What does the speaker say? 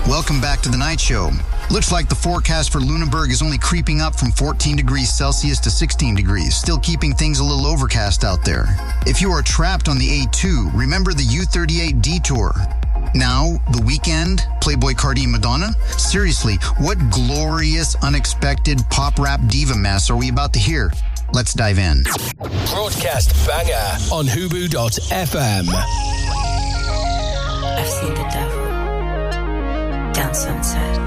Welcome back to the night show. Looks like the forecast for Lunenburg is only creeping up from 14 degrees Celsius to 16 degrees, still keeping things a little overcast out there. If you are trapped on the A2, remember the U38 detour. Now, The Weeknd, Playboi Carti and Madonna? Seriously, what glorious, unexpected pop rap diva mess are we about to hear? Let's dive in. Broadcast banger on Hubu.fm. I've seen the devil down Sunset.